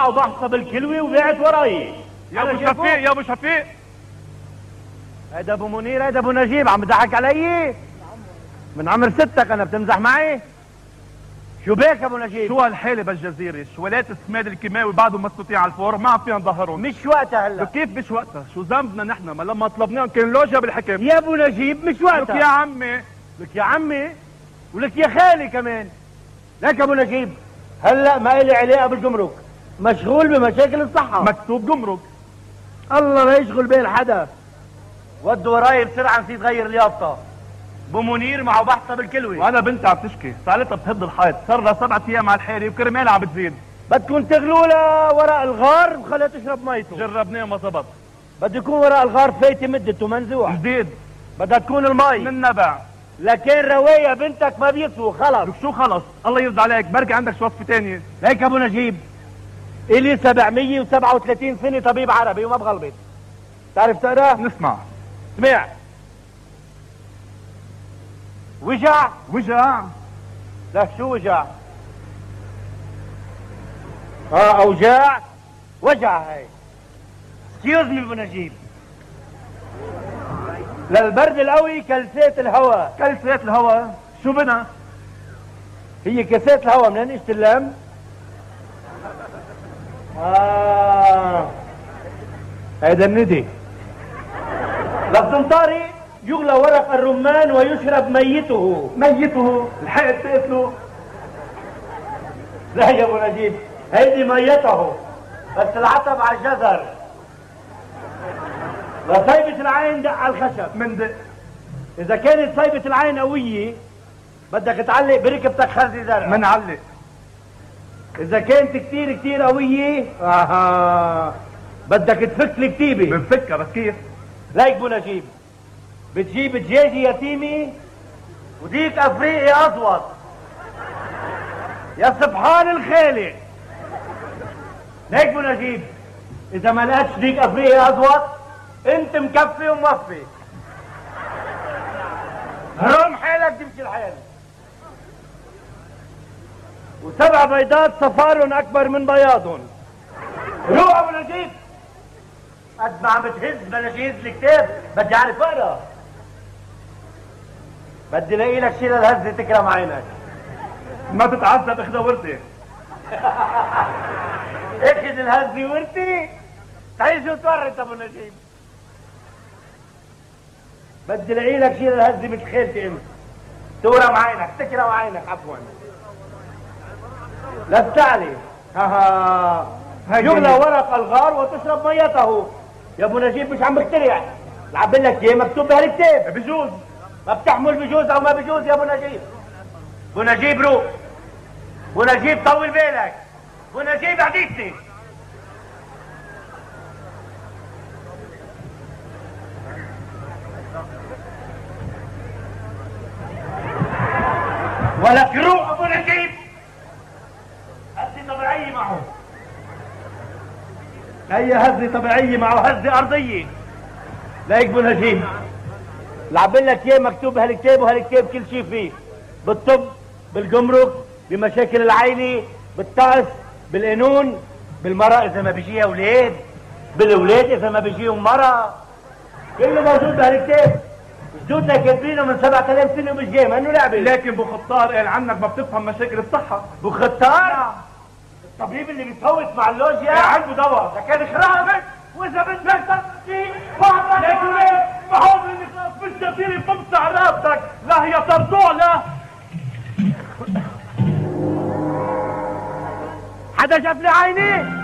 معه ضحكه بالكلوي وبعت وراي. يا ابو شفيق يا ابو شفيق، هيدا ابو منير، هيدا ابو نجيب، عم بضحك علي؟ من عمر ستك انا بتمزح معي؟ شو بيك ابو نجيب؟ شو هالحالة بالجزيرة؟ شوالات السماد الكيماوي بعدهم مسطوطين على الفور، ما عم فينا نظهرهم. مش وقتها هلا. كيف مش وقتها؟ شو ذنبنا نحن؟ ما لما طلبناهم كان لوجه بالحكم. يا ابو نجيب مش وقتها. لك يا عمي، لك يا عمي ولك يا خالي كمان. لك ابو نجيب، هلا ما إلي علاقه بالجمرك، مشغول بمشاكل الصحه. مكتوب جمرك. الله لا يشغل بال حدا. ودوا وراي بسرعه، نسيت غير اليافطه. ابو منير معه بحثه بالكلوي. وانا بنتي عم تشكي، صارتها بتهد الحيط، صار لها 7 ايام على الحالة وكرمالها عم بتزيد. بدكم تغلوا لها ورق الغار وخليها تشرب ميته. جربناه ما زبط. بده يكون ورق الغار فايته مدته منزوع جديد. بدها تكون المي من نبع. لكن روايه بنتك ما بيسووا خلص. لك شو خلص؟ الله يرضى عليك، بركي عندك شو وصفة ثانية. ليك ابو نجيب، الي 737 سنه طبيب عربي وما بغلبط. تعرف تقرا؟ نسمع. اسمع. وجع. وجع. لا شو وجع؟ اوجاع. وجع هاي. اكسكيوز مي ابو نجيب. للبرد القوي كلسات الهواء. كلسات الهواء؟ شو بنا؟ هي كاسات الهواء منين اجت اللم؟ هيدا الندي. للزنطاري يغلى ورق الرمان ويشرب ميته. ميته؟ الحقت تقتله؟ لا يا ابو نجيب، هيدي ميته بس العتب على الجزر. لصيبة العين دق على الخشب. من دق. إذا كانت صيبة العين قوية بدك تعلق بركبتك خرزة زرقاء. منعلق. إذا كانت كتير كتير قوية بدك تفك الكتيبة. بنفكها بس كيف؟ ليك ابو نجيب، بتجيب دجاجة يتيمة وديك أفريقي أزوط. يا سبحان الخالق. ليك ابو نجيب، إذا ما لقيتش ديك أفريقي أزوط أنت مكفي وموفي. هرم حالك تمشي الحال. و7 بيضات صفارهم أكبر من بياضهم. روح أبو نجيب. قد ما عم بتهز بلاجيز الكتاب بدي أعرف أقرأ. بدي لاقي لك شيء للهزة تكرم عينك. ما تتعذب اخذها ورثة. اخذ الهزة ورثي؟ تعيش وتورث أبو نجيب. بدي لاقي لك شيء للهزة مثل خالتي أنت. تورم عينك، تكرم عينك عفوا. لا تستعلي. يغلى ورق الغار وتشرب ميته. يا ابو نجيب مش عم بخترع، لعب لك اياه مكتوب بهالكتاب. بجوز. ما بتحمل بجوز او ما بجوز يا ابو نجيب. ابو نجيب روح. ابو نجيب طول بالك. ابو نجيب عديتني. ولك روح ابو نجيب. هزة طبيعية معه. هي هزة طبيعية معه هزة أرضية. ليك ابو نجيب، لعب لك اياه مكتوب بهالكتاب وهالكتاب كل شيء فيه. بالطب، بالجمرك، بمشاكل العائلة، بالطقس، بالقانون، بالمرأة إذا ما بيجيها أولاد، بالأولاد إذا ما بيجيهم مرأة. كله موجود بهالكتاب. جدودنا كاتبينه من 7000 سنة ومش جاي، ما إنه لعبة. لكن بو خطار قال عنك ما بتفهم مشاكل الصحة. بو خطار؟ الطبيب اللي بيتفوت مع اللوجيا عنده دواء. لكن خرابك. واذا بدك تحكي لكن بحاول اني خلاص مش كثير بمسح على راسك. لا هي طرطوع. لا حدا شاف لي عيني؟